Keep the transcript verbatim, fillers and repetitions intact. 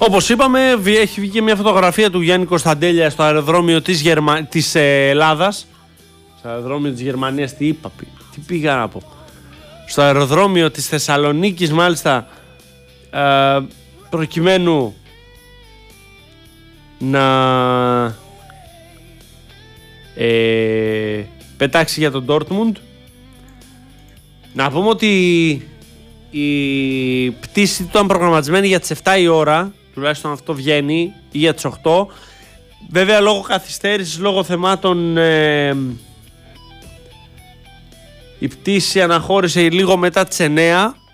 Όπως είπαμε, έχει βγει μια φωτογραφία του Γιάννη Κωνσταντέλια στο αεροδρόμιο της, Γερμα... της ε, Ελλάδας. Στο αεροδρόμιο της Γερμανίας, τι είπα, τι πήγα να πω. Στο αεροδρόμιο της Θεσσαλονίκης, μάλιστα, ε, προκειμένου να ε, πετάξει για τον Ντόρτμουντ. Να πούμε ότι η πτήση του ήταν προγραμματισμένη για τις επτά η ώρα, τουλάχιστον αυτό βγαίνει, ή για τις οκτώ. Βέβαια, λόγω καθυστέρησης, λόγω θεμάτων, ε, η πτήση αναχώρησε λίγο μετά τις εννέα.